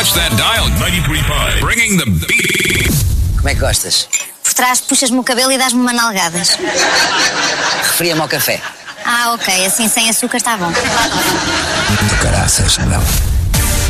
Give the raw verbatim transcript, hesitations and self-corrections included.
touch that dial. ninety point five. Bringing the beat. Como é que gostas? Por trás puxas-me o cabelo e dás-me uma nalgadas. Referia-me ao café. Ah, ok, assim sem açúcar está bom. Do caraças, não.